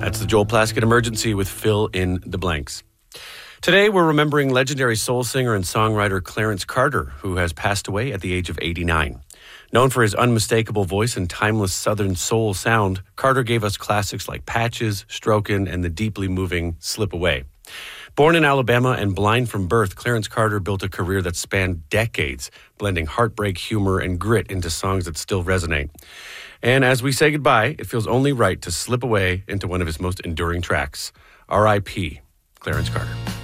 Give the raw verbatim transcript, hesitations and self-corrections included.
That's the Joel Plaskett Emergency with Fill in the Blanks. Today, we're remembering legendary soul singer and songwriter Clarence Carter, who has passed away at the age of eighty-nine. Known for his unmistakable voice and timeless Southern soul sound, Carter gave us classics like Patches, Strokin', and the deeply moving Slip Away. Born in Alabama and blind from birth, Clarence Carter built a career that spanned decades, blending heartbreak, humor, and grit into songs that still resonate. And as we say goodbye, it feels only right to slip away into one of his most enduring tracks. R I P Clarence Carter.